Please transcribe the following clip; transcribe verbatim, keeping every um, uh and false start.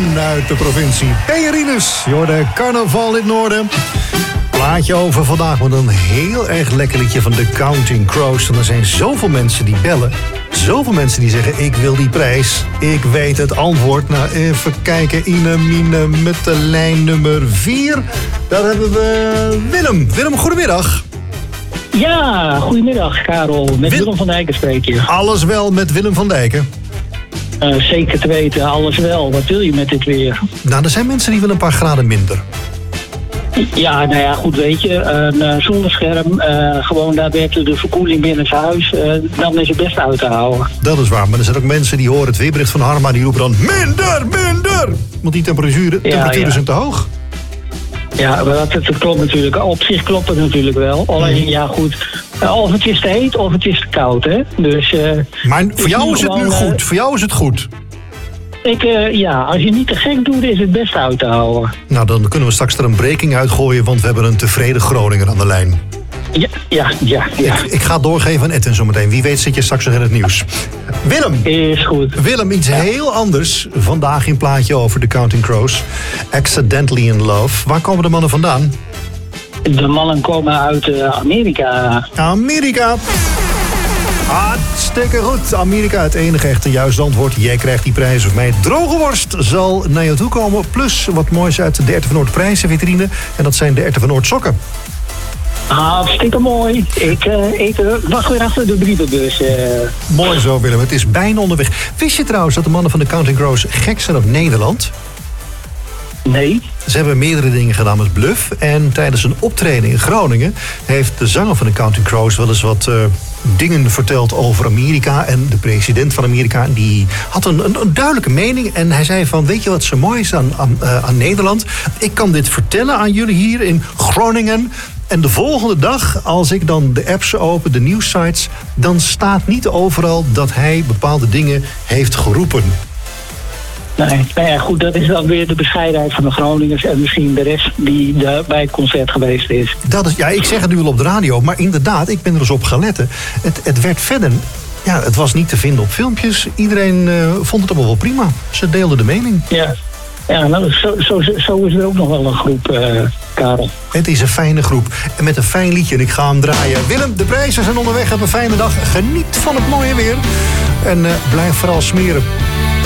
uit de provincie Peerinus. Je hoorde Carnaval in het noorden. Plaatje over vandaag met een heel erg lekker liedje van The Counting Crows. En er zijn zoveel mensen die bellen. Zoveel mensen die zeggen, ik wil die prijs. Ik weet het antwoord. Nou, even kijken. Ine, Mine met de lijn nummer vier. Daar hebben we Willem. Willem, goedemiddag. Ja, goedemiddag Karel. Met Wil- Willem van Dijken spreek je. Alles wel met Willem van Dijken? Uh, zeker te weten, alles wel. Wat wil je met dit weer? Nou, er zijn mensen die willen een paar graden minder. Ja, nou ja, goed, weet je. Een uh, zonnescherm, uh, gewoon daadwerkelijk de verkoeling binnen het huis. Uh, dan is het best uit te houden. Dat is waar, maar er zijn ook mensen die horen het weerbericht van Harma. Die roepen dan minder, minder. Want die temperaturen, ja, temperaturen ja. zijn te hoog. Ja, maar dat, dat klopt natuurlijk. Op zich klopt het natuurlijk wel. Alleen, ja goed, uh, of het is te heet of het is te koud, hè. Dus, uh, maar voor jou is het gewoon, nu goed. Uh, voor jou is het goed. Ik, uh, ja, als je niet te gek doet, is het best uit te houden. Nou, dan kunnen we straks er een breking uitgooien, want we hebben een tevreden Groninger aan de lijn. Ja, ja, ja. ja. Ik, ik ga het doorgeven aan Edwin zometeen. Wie weet zit je straks nog in het nieuws. Willem. Is goed. Willem, iets heel anders. Vandaag in plaatje over The Counting Crows. Accidentally in Love. Waar komen de mannen vandaan? De mannen komen uit uh, Amerika. Amerika. Hartstikke goed. Amerika, het enige echte juiste antwoord. Jij krijgt die prijs of mij. Droge worst zal naar jou toe komen. Plus wat moois uit de Erwten van Noord prijzenvitrine. En dat zijn de Erwten van Noord sokken. Hartstikke mooi. Ik, uh, ik uh, wacht weer achter de brievenbus. Uh. Mooi zo, Willem. Het is bijna onderweg. Wist je trouwens dat de mannen van de Counting Crows gek zijn op Nederland? Nee. Ze hebben meerdere dingen gedaan met bluff. En tijdens een optreden in Groningen heeft de zanger van de Counting Crows wel eens wat uh, dingen verteld over Amerika. En de president van Amerika die had een, een, een duidelijke mening. En hij zei van, weet je wat zo mooi is aan, aan, uh, aan Nederland? Ik kan dit vertellen aan jullie hier in Groningen. En de volgende dag, als ik dan de apps open, de nieuwssites, dan staat niet overal dat hij bepaalde dingen heeft geroepen. Nee, nou ja, goed, dat is dan weer de bescheidenheid van de Groningers en misschien de rest die de, bij het concert geweest is. Dat is. Ja, ik zeg het nu al op de radio, maar inderdaad, ik ben er eens op gaan letten. Het, het werd verder, ja, het was niet te vinden op filmpjes. Iedereen uh, vond het allemaal wel prima. Ze deelden de mening. Ja, ja nou, zo, zo, zo is er ook nog wel een groep, uh, Karel. Het is een fijne groep en met een fijn liedje en ik ga hem draaien. Willem, de prijzen zijn onderweg. Heb een fijne dag. Geniet van het mooie weer en uh, blijf vooral smeren.